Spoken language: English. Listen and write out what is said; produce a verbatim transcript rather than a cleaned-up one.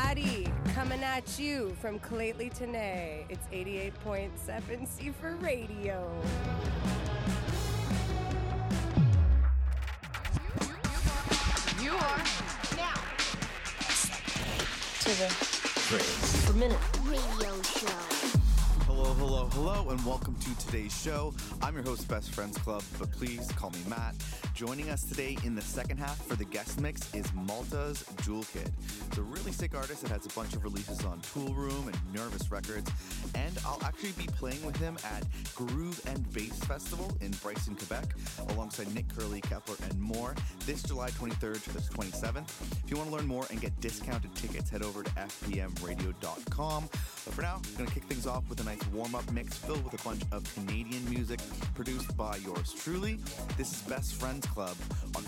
Adi, coming at you from Clately Tenay. It's eighty-eight point seven C for radio. You are now to the Phrase per Minute radio show. Hello, hello, hello, and welcome to today's show. I'm your host, Best Friends Club, but please call me Matt. Joining us today in the second half for the guest mix is Malta's Jewel Kid. It's a really sick artist that has a bunch of releases on Tool Room and Nervous Records, and I'll actually be playing with him at Groove and Bass Festival in Bryson, Quebec, alongside Nick Curley, Kepler, and more, this July twenty-third to the twenty-seventh. If you want to learn more and get discounted tickets, head over to f p m radio dot com. But for now, I'm going to kick things off with a nice warm-up mix filled with a bunch of Canadian music produced by yours truly. This is Best Friends Club on